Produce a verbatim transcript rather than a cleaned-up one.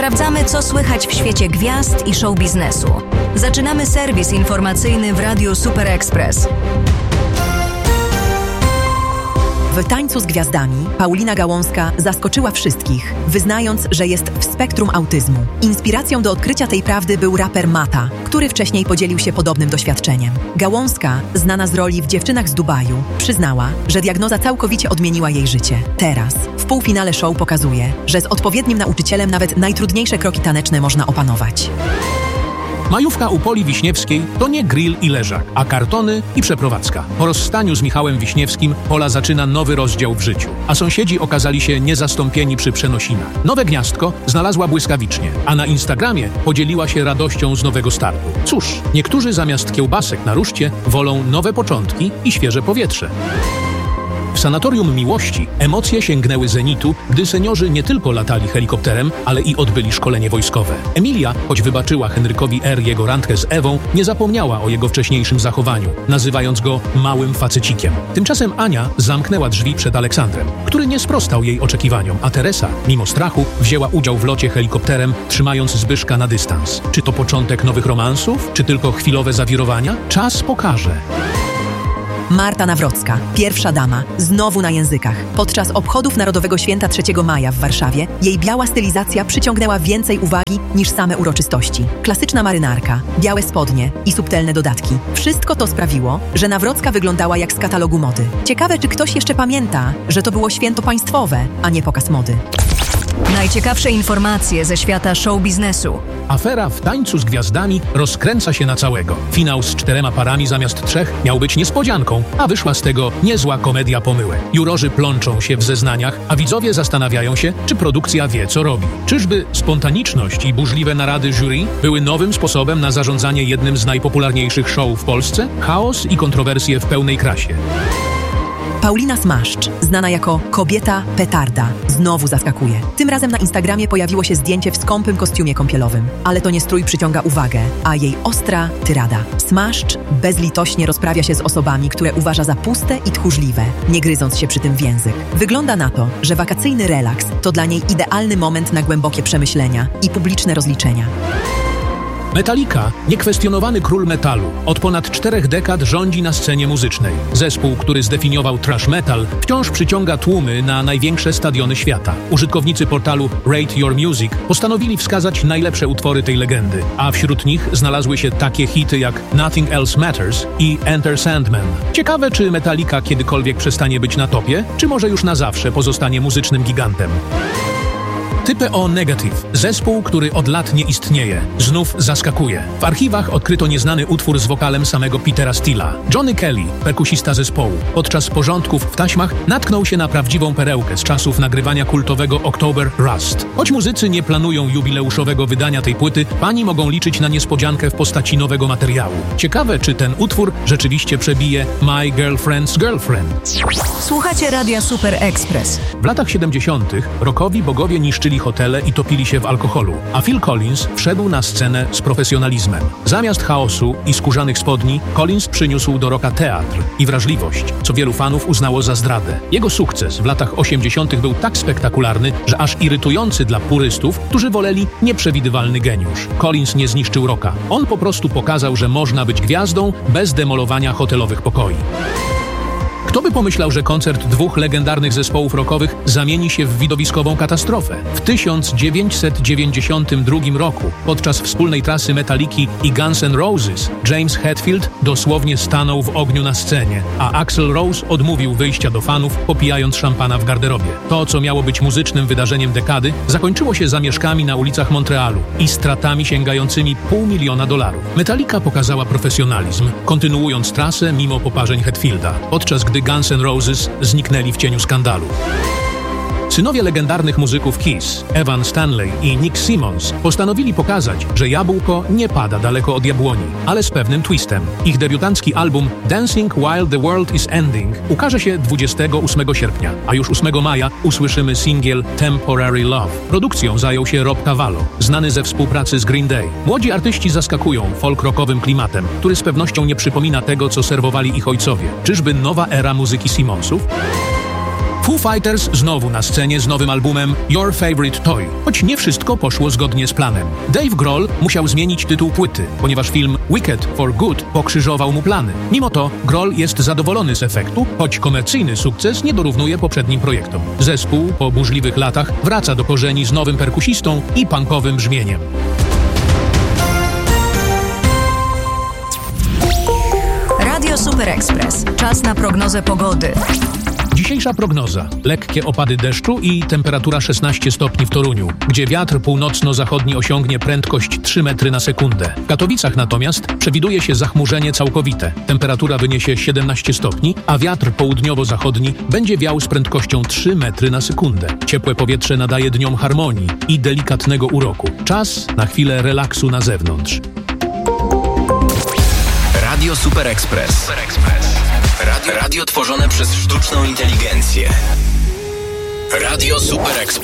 Sprawdzamy, co słychać w świecie gwiazd i show biznesu. Zaczynamy serwis informacyjny w Radiu Super Express. W Tańcu z Gwiazdami Paulina Gałązka zaskoczyła wszystkich, wyznając, że jest w spektrum autyzmu. Inspiracją do odkrycia tej prawdy był raper Mata, który wcześniej podzielił się podobnym doświadczeniem. Gałązka, znana z roli w Dziewczynach z Dubaju, przyznała, że diagnoza całkowicie odmieniła jej życie. Teraz, w półfinale show pokazuje, że z odpowiednim nauczycielem nawet najtrudniejsze kroki taneczne można opanować. Majówka u Poli Wiśniewskiej to nie grill i leżak, a kartony i przeprowadzka. Po rozstaniu z Michałem Wiśniewskim Pola zaczyna nowy rozdział w życiu, a sąsiedzi okazali się niezastąpieni przy przenosinach. Nowe gniazdko znalazła błyskawicznie, a na Instagramie podzieliła się radością z nowego startu. Cóż, niektórzy zamiast kiełbasek na ruszcie wolą nowe początki i świeże powietrze. W Sanatorium Miłości emocje sięgnęły zenitu, gdy seniorzy nie tylko latali helikopterem, ale i odbyli szkolenie wojskowe. Emilia, choć wybaczyła Henrykowi R. jego randkę z Ewą, nie zapomniała o jego wcześniejszym zachowaniu, nazywając go małym facecikiem. Tymczasem Ania zamknęła drzwi przed Aleksandrem, który nie sprostał jej oczekiwaniom, a Teresa, mimo strachu, wzięła udział w locie helikopterem, trzymając Zbyszka na dystans. Czy to początek nowych romansów, czy tylko chwilowe zawirowania? Czas pokaże. Marta Nawrocka, pierwsza dama, znowu na językach. Podczas obchodów Narodowego Święta trzeciego maja w Warszawie jej biała stylizacja przyciągnęła więcej uwagi niż same uroczystości. Klasyczna marynarka, białe spodnie i subtelne dodatki. Wszystko to sprawiło, że Nawrocka wyglądała jak z katalogu mody. Ciekawe, czy ktoś jeszcze pamięta, że to było święto państwowe, a nie pokaz mody. Najciekawsze informacje ze świata show biznesu. Afera w Tańcu z Gwiazdami rozkręca się na całego. Finał z czterema parami zamiast trzech miał być niespodzianką, a wyszła z tego niezła komedia pomyłek. Jurorzy plączą się w zeznaniach, a widzowie zastanawiają się, czy produkcja wie, co robi. Czyżby spontaniczność i burzliwe narady jury były nowym sposobem na zarządzanie jednym z najpopularniejszych show w Polsce? Chaos i kontrowersje w pełnej krasie. Paulina Smaszcz, znana jako kobieta petarda, znowu zaskakuje. Tym razem na Instagramie pojawiło się zdjęcie w skąpym kostiumie kąpielowym. Ale to nie strój przyciąga uwagę, a jej ostra tyrada. Smaszcz bezlitośnie rozprawia się z osobami, które uważa za puste i tchórzliwe, nie gryząc się przy tym w język. Wygląda na to, że wakacyjny relaks to dla niej idealny moment na głębokie przemyślenia i publiczne rozliczenia. Metallica, niekwestionowany król metalu, od ponad czterech dekad rządzi na scenie muzycznej. Zespół, który zdefiniował thrash metal, wciąż przyciąga tłumy na największe stadiony świata. Użytkownicy portalu Rate Your Music postanowili wskazać najlepsze utwory tej legendy, a wśród nich znalazły się takie hity jak Nothing Else Matters i Enter Sandman. Ciekawe, czy Metallica kiedykolwiek przestanie być na topie, czy może już na zawsze pozostanie muzycznym gigantem. Type O Negative, zespół, który od lat nie istnieje, znów zaskakuje. W archiwach odkryto nieznany utwór z wokalem samego Petera Steela. Johnny Kelly, perkusista zespołu, podczas porządków w taśmach natknął się na prawdziwą perełkę z czasów nagrywania kultowego October Rust. Choć muzycy nie planują jubileuszowego wydania tej płyty, fani mogą liczyć na niespodziankę w postaci nowego materiału. Ciekawe, czy ten utwór rzeczywiście przebije My Girlfriend's Girlfriend. Słuchacie Radia Super Express. W latach siedemdziesiątych rockowi bogowie niszczyli hotele i topili się w alkoholu, a Phil Collins wszedł na scenę z profesjonalizmem. Zamiast chaosu i skórzanych spodni, Collins przyniósł do rocka teatr i wrażliwość, co wielu fanów uznało za zdradę. Jego sukces w latach osiemdziesiątych był tak spektakularny, że aż irytujący dla purystów, którzy woleli nieprzewidywalny geniusz. Collins nie zniszczył rocka. On po prostu pokazał, że można być gwiazdą bez demolowania hotelowych pokoi. Kto by pomyślał, że koncert dwóch legendarnych zespołów rockowych zamieni się w widowiskową katastrofę? W tysiąc dziewięćset dziewięćdziesiątym drugim roku, podczas wspólnej trasy Metalliki i Guns N' Roses, James Hetfield dosłownie stanął w ogniu na scenie, a Axl Rose odmówił wyjścia do fanów, popijając szampana w garderobie. To, co miało być muzycznym wydarzeniem dekady, zakończyło się zamieszkami na ulicach Montrealu i stratami sięgającymi pół miliona dolarów. Metallica pokazała profesjonalizm, kontynuując trasę mimo poparzeń Hetfielda, podczas gdy Guns N' Roses zniknęli w cieniu skandalu. Synowie legendarnych muzyków Kiss, Evan Stanley i Nick Simmons, postanowili pokazać, że jabłko nie pada daleko od jabłoni, ale z pewnym twistem. Ich debiutancki album Dancing While the World is Ending ukaże się dwudziestego ósmego sierpnia, a już ósmego maja usłyszymy singiel Temporary Love. Produkcją zajął się Rob Cavallo, znany ze współpracy z Green Day. Młodzi artyści zaskakują folk-rockowym klimatem, który z pewnością nie przypomina tego, co serwowali ich ojcowie. Czyżby nowa era muzyki Simmonsów? Foo Fighters znowu na scenie z nowym albumem Your Favorite Toy, choć nie wszystko poszło zgodnie z planem. Dave Grohl musiał zmienić tytuł płyty, ponieważ film Wicked for Good pokrzyżował mu plany. Mimo to Grohl jest zadowolony z efektu, choć komercyjny sukces nie dorównuje poprzednim projektom. Zespół po burzliwych latach wraca do korzeni z nowym perkusistą i punkowym brzmieniem. Radio Super Express. Czas na prognozę pogody. Dzisiejsza prognoza. Lekkie opady deszczu i temperatura szesnaście stopni w Toruniu, gdzie wiatr północno-zachodni osiągnie prędkość trzy metry na sekundę. W Katowicach natomiast przewiduje się zachmurzenie całkowite. Temperatura wyniesie siedemnaście stopni, a wiatr południowo-zachodni będzie wiał z prędkością trzy metry na sekundę. Ciepłe powietrze nadaje dniom harmonii i delikatnego uroku. Czas na chwilę relaksu na zewnątrz. Radio Super Express. Super Express. Radio, radio tworzone przez sztuczną inteligencję. Radio Super Express.